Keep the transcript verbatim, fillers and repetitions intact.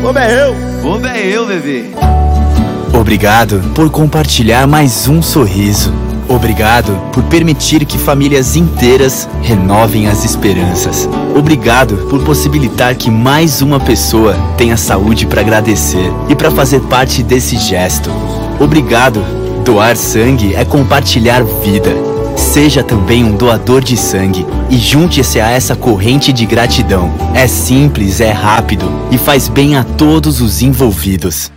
Bobo é eu. Bobo é eu, bebê. Obrigado por compartilhar mais um sorriso. Obrigado por permitir que famílias inteiras renovem as esperanças. Obrigado por possibilitar que mais uma pessoa tenha saúde para agradecer e para fazer parte desse gesto. Obrigado. Doar sangue é compartilhar vida. Seja também um doador de sangue e junte-se a essa corrente de gratidão. É simples, é rápido e faz bem a todos os envolvidos.